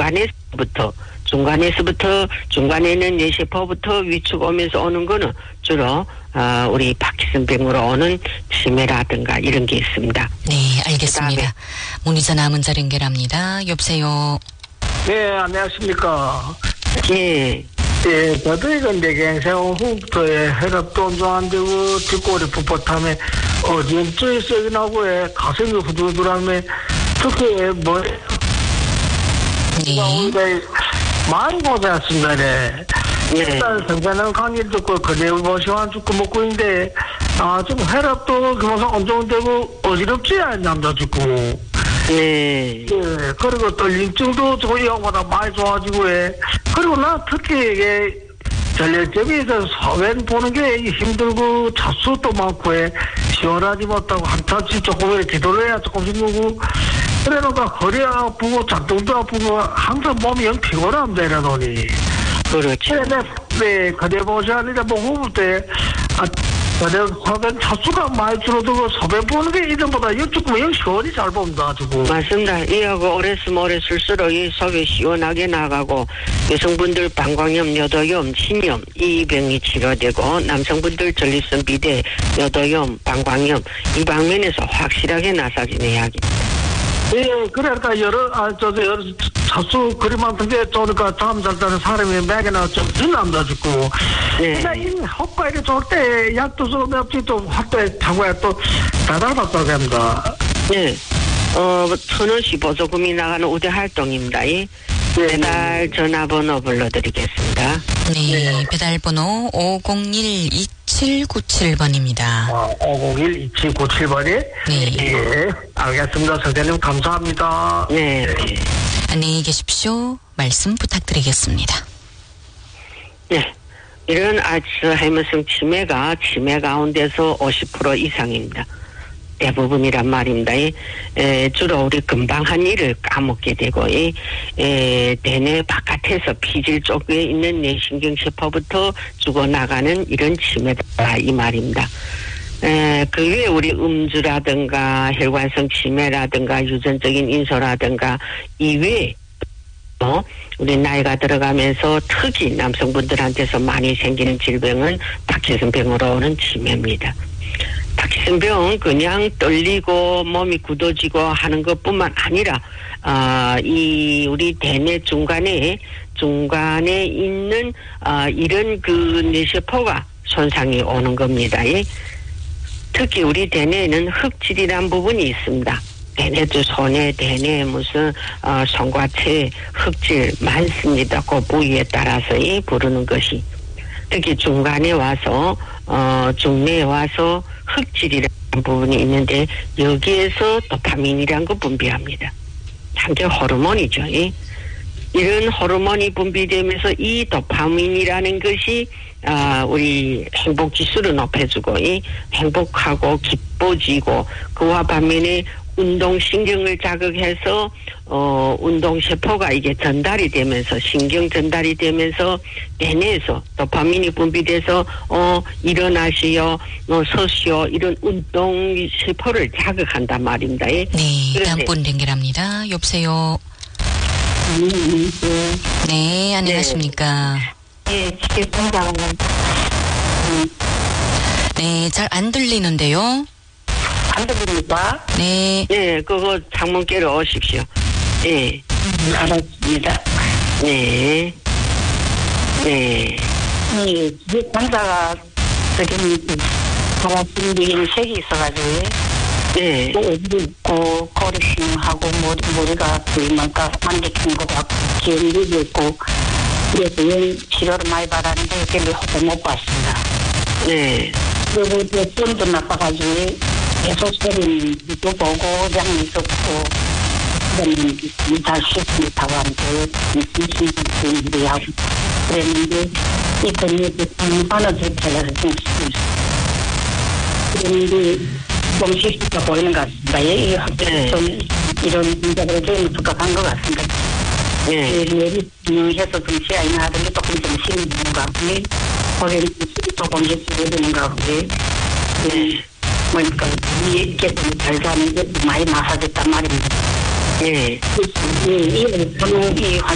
중간에는 뇌세포부터 위축 오면서 오는 거는 주로 우리 파킨슨병으로 오는 치매라든가 이런 게 있습니다. 네, 알겠습니다. 문의 전화 문자 연결합니다. 여보세요. 네, 안녕하십니까. 예. 예, 저도 이건 내갱생 후부터에 혈압도 좀 안 되고 뒷골이 풋풋하며 어지럼증이 세긴 하고 가슴이 후들후들하며 특히 네. 많이 고생했습니다. 네. 일단 생산은 강의를 듣고 그대로 모시고 죽고 먹고 있는데 좀 혈압도 그만큼 안정되고 어지럽지 않은 남자 죽고 네. 예, 그리고 떨림증도 저희 형보다 많이 좋아지고 그리고 나 특히 이게 전력점에서 소변 보는 게 힘들고 차수도 많고 시원하지 못하고 한타치 조금 뒤돌려야 조금씩 누고 그래놓고 허리 아프고 작동도 아프고 항상 몸이 영 피곤합니다. 이러더니 그렇죠. 네, 그대 보시는데 뭐 후보 때 그대 소변 차수가 많이 줄어들고 소변 보는 게 이전보다 조금 영 시원히 잘 봅니다. 지금. 맞습니다. 이하고 오래 쓰면 오래 쓸수록 이 속이 시원하게 나가고 여성분들 방광염, 요도염, 신염 이 병이 치료되고 남성분들 전립선 비대, 요도염, 방광염 이 방면에서 확실하게 나사진 이야기입니다. 예, 그러니까 여러 차수 그리 많던데 좋으니까 잠 잘 때는 사람이 맥이나 좀 들납니다 죽고. 네. 그러니까 이 효과가 좋을 때 약도 좀 없지 또 확대 타고야 또 다달받다고 합니다. 네. 1,000원씩 보조금이 나가는 우대 활동입니다. 배달 전화번호 불러드리겠습니다. 네, 배달번호 501-2797번입니다. 501-2797번이? 네. 예, 알겠습니다. 선생님 감사합니다. 네. 안녕히 계십시오. 말씀 부탁드리겠습니다. 네. 이런 알츠하이머성 치매 가운데서 50% 이상입니다. 대부분이란 말입니다. 주로 우리 금방 한 일을 까먹게 되고, 대뇌 바깥에서 피질 쪽에 있는 뇌신경세포부터 죽어나가는 이런 치매다, 이 말입니다. 그 외에 우리 음주라든가 혈관성 치매라든가 유전적인 인소라든가 이외에 우리 나이가 들어가면서 특히 남성분들한테서 많이 생기는 질병은 파킨슨병으로 오는 치매입니다. 파킨슨병은 그냥 떨리고 몸이 굳어지고 하는 것뿐만 아니라 이 우리 대뇌 중간에 있는 이런 그 뇌세포가 손상이 오는 겁니다. 특히 우리 대뇌에는 흑질이란 부분이 있습니다. 대뇌도 손에 대뇌 무슨 손과체 흑질 많습니다. 그 부위에 따라서 부르는 것이 특히 중간에 와서 중뇌에 와서 흑질이라는 부분이 있는데 여기에서 도파민이라는 거 분비합니다. 한게 호르몬이죠. 이런 호르몬이 분비되면서 이 도파민이라는 것이 우리 행복 지수를 높여주고 행복하고 기뻐지고 그와 반면에 운동신경을 자극해서 운동세포가 이게 전달이 되면서 신경 전달이 되면서 대뇌에서 도파민이 분비돼서 일어나시오 서시오 이런 운동세포를 자극한단 말입니다. 네, 다음 분 연결합니다. 여보세요. 네, 안녕하십니까. 예, 지켜본다는 네, 잘 안 들리는데요. 안 들립니까? 네. 네, 그거 창문께로 오십시오. 네. 알았습니다. 네. 네. 환자가 지금 말씀드린 색이 있어가지고 네. 어디도 있고 거리심하고 머리가 불만까 만개킨 것 같고 기운도 있고 그래서 치료를 많이 받았는데 별로 효과 못 봤습니다. 네. 그리고 손도 나빠가지고 계속 소리도 보고 장이 있었고 그다음에 다 쉬지 못하고 하는데 심심한데 하고 그랬는데 이번에 하나 들켜서 좀 그런데 좀 실수가 보이는 것 같습니다. 좀 이런 문제가 좀 복잡한 것 같습니다. 네. 해서 좀 시야이 나던 게 조금 좀 심한 것 같고 거기는 조금 예쁘게 것 같고 그러니까 이게 잘 사는 게 많이 나사졌단 말입니다. 네. 이